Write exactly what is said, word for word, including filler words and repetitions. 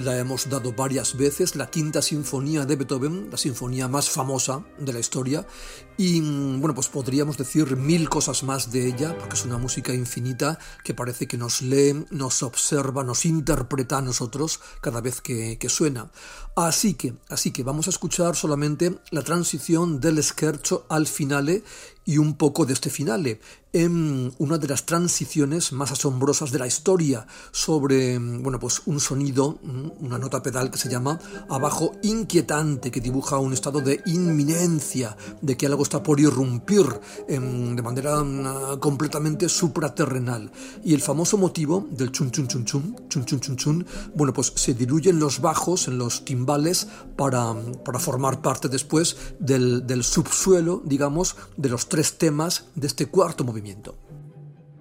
la hemos dado varias veces, la Quinta Sinfonía de Beethoven, la sinfonía más famosa de la historia, y bueno, pues podríamos decir mil cosas más de ella, porque es una música infinita que parece que nos lee, nos observa, nos interpreta a nosotros cada vez que, que suena. Así que, así que vamos a escuchar solamente la transición del scherzo al finale y un poco de este finale, en una de las transiciones más asombrosas de la historia, sobre bueno, pues un sonido, una nota pedal que se llama abajo inquietante, que dibuja un estado de inminencia, de que algo está por irrumpir eh, de manera uh, completamente supraterrenal. Y el famoso motivo del chun chun chun chun, chun chun chun chun, bueno, pues se diluye en los bajos, en los timbales, para, para formar parte después del, del subsuelo, digamos, de los tres temas de este cuarto movimiento.